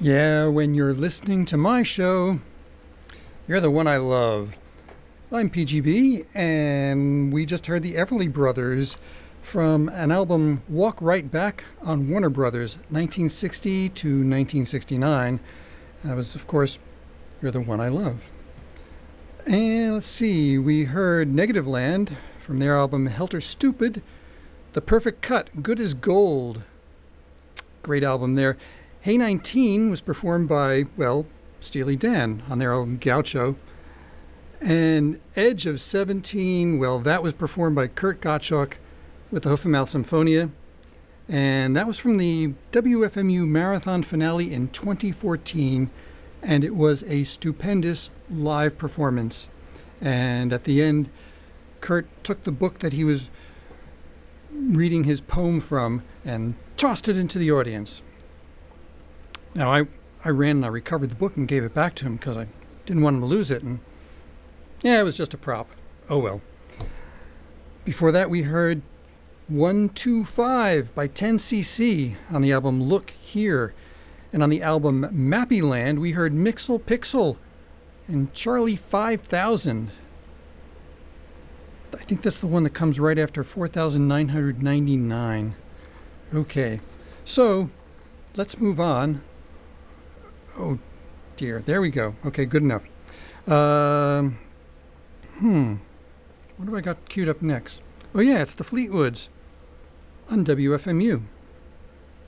Yeah, when you're listening to my show, you're the one I love. I'm PGB, and we just heard the Everly Brothers from an album Walk Right Back on Warner Brothers, 1960 to 1969. That was, of course, You're the One I Love. And let's see, we heard Negative Land from their album Helter Stupid, The Perfect Cut, Good as Gold. Great album there. Hey 19 was performed by, well, Steely Dan on their album Gaucho. And Edge of 17, well, that was performed by Kurt Gottschalk with the Hoof and Mouth Symphonia. And that was from the WFMU Marathon finale in 2014. And it was a stupendous live performance. And at the end, Kurt took the book that he was reading his poem from and tossed it into the audience. Now, I ran and I recovered the book and gave it back to him because I didn't want him to lose it. And yeah, it was just a prop. Oh well. Before that, we heard 125 by 10cc on the album Look Here. And on the album Mappy Land, we heard Mixel Pixel and Charlie 5000. I think that's the one that comes right after 4,999. Okay, so let's move on. Oh dear, there we go. Okay, good enough. What have I got queued up next? Oh yeah, it's the Fleetwoods on WFMU.